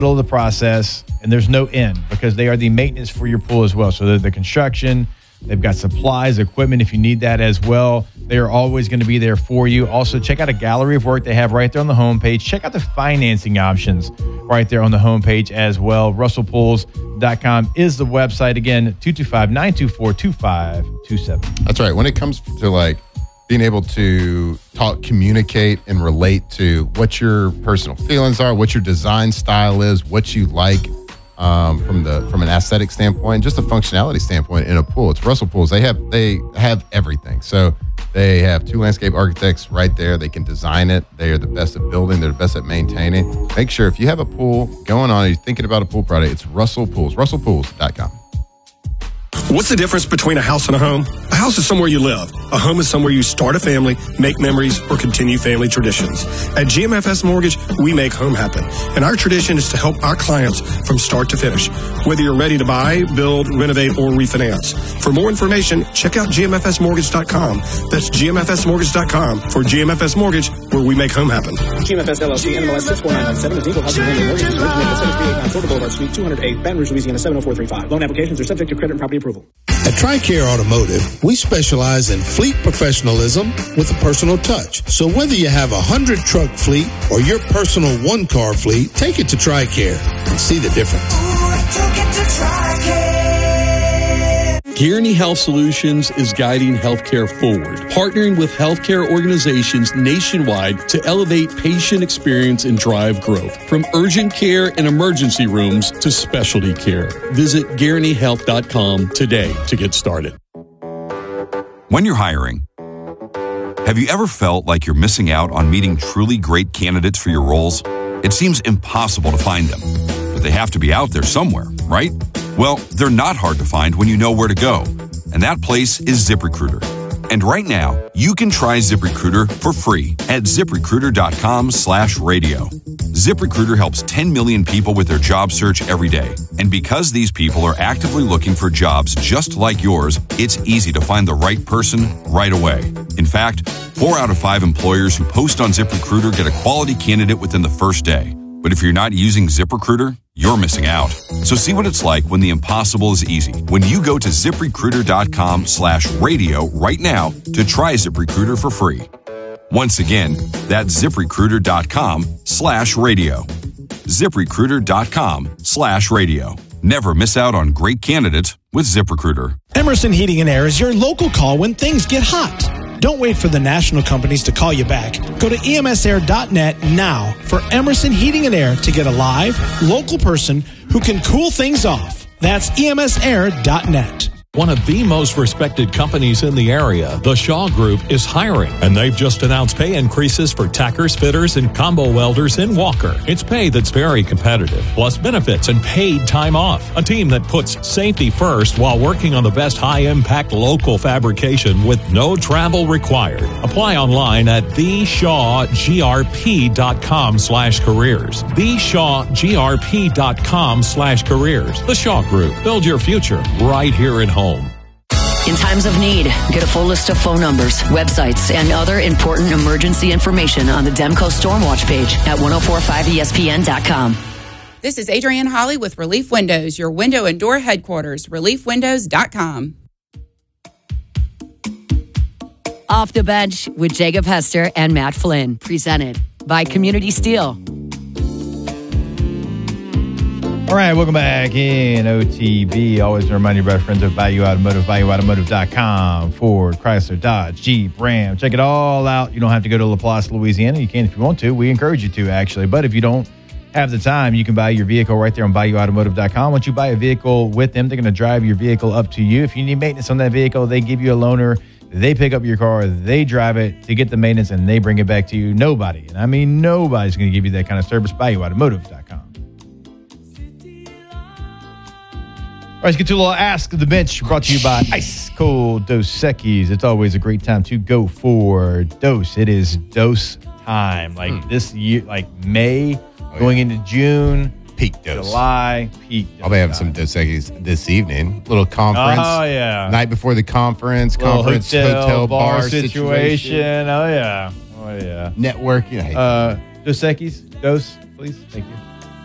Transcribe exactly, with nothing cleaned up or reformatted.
middle of the process, and there's no end because they are the maintenance for your pool as well. So they're the construction. They've got supplies, equipment if you need that as well. They are always going to be there for you. Also, check out a gallery of work they have right there on the homepage. Check out the financing options right there on the homepage as well. russell pools dot com is the website. Again, two two five, nine two four, two five two seven. That's right. When it comes to like being able to talk, communicate, and relate to what your personal feelings are, what your design style is, what you like, Um, from the from an aesthetic standpoint, just a functionality standpoint in a pool. It's Russell Pools. They have they have everything. So they have two landscape architects right there. They can design it. They are the best at building. They're the best at maintaining. Make sure if you have a pool going on, you're thinking about a pool product, it's Russell Pools. russell pools dot com. What's the difference between a house and a home? A house is somewhere you live. A home is somewhere you start a family, make memories, or continue family traditions. At G M F S Mortgage, we make home happen. And our tradition is to help our clients from start to finish, whether you're ready to buy, build, renovate, or refinance. For more information, check out G M F S mortgage dot com. That's G M F S mortgage dot com for G M F S Mortgage, where we make home happen. G M F S L L C, N M L S six four nine nine seven, is equal housing lender mortgage. Originated at seven three eight nine Florida Boulevard, Suite two oh eight, Baton Rouge, Louisiana seven oh four three five. Loan applications are subject to credit and property approval. At TRICARE Automotive, we specialize in fleet professionalism with a personal touch. So whether you have a hundred truck fleet or your personal one car fleet, take it to TRICARE and see the difference. Guaranty Health Solutions is guiding healthcare forward, partnering with healthcare organizations nationwide to elevate patient experience and drive growth. From urgent care and emergency rooms to specialty care. Visit guaranty health dot com today to get started. When you're hiring, have you ever felt like you're missing out on meeting truly great candidates for your roles? It seems impossible to find them, but they have to be out there somewhere, right? Well, they're not hard to find when you know where to go, and that place is ZipRecruiter. And right now, you can try ZipRecruiter for free at ZipRecruiter dot com slash radio. ZipRecruiter helps ten million people with their job search every day. And because these people are actively looking for jobs just like yours, it's easy to find the right person right away. In fact, four out of five employers who post on ZipRecruiter get a quality candidate within the first day. But if you're not using ZipRecruiter, you're missing out. So see what it's like when the impossible is easy. When you go to ZipRecruiter dot com slash radio right now to try ZipRecruiter for free. Once again, that's ZipRecruiter dot com slash radio. ZipRecruiter dot com slash radio. Never miss out on great candidates with ZipRecruiter. Emerson Heating and Air is your local call when things get hot. Don't wait for the national companies to call you back. Go to E M S air dot net now for Emerson Heating and Air to get a live, local person who can cool things off. That's E M S air dot net. One of the most respected companies in the area, the Shaw Group, is hiring, and they've just announced pay increases for tackers, fitters, and combo welders in Walker. It's pay that's very competitive, plus benefits and paid time off. A team that puts safety first while working on the best high-impact local fabrication with no travel required. Apply online at the shaw g r p dot com slash careers. the shaw g r p dot com slash careers. The Shaw Group. Build your future right here at home. In times of need, get a full list of phone numbers, websites, and other important emergency information on the Demco Stormwatch page at ten forty-five E S P N dot com. This is Adrienne Holly with Relief Windows, your window and door headquarters, relief windows dot com. Off the Bench with Jacob Hester and Matt Flynn, presented by Community Steel. All right, welcome back in O T B. Always a reminder about our friends at Value Automotive, value automotive dot com, Ford, Chrysler, Dodge, Jeep, Ram. Check it all out. You don't have to go to LaPlace, Louisiana. You can if you want to. We encourage you to, actually. But if you don't have the time, you can buy your vehicle right there on value automotive dot com. Once you buy a vehicle with them, they're going to drive your vehicle up to you. If you need maintenance on that vehicle, they give you a loaner. They pick up your car, they drive it to get the maintenance, and they bring it back to you. Nobody, and I mean nobody's going to give you that kind of service. value automotive dot com. All right, let's get to a little Ask the Bench, brought to you by Ice Cold Dos Equis. It's always a great time to go for Dos. It is Dos time. Like mm. this year, like May, oh, going yeah. into June. Peak Dos. July, peak Dos. I'll be having some Dos Equis this evening. Little conference. Oh, yeah. Night before the conference. Little conference, hotel, hotel bar, bar situation. situation. Oh, yeah. Oh, yeah. Networking. Uh, Dos Equis, Dos, please. Thank you.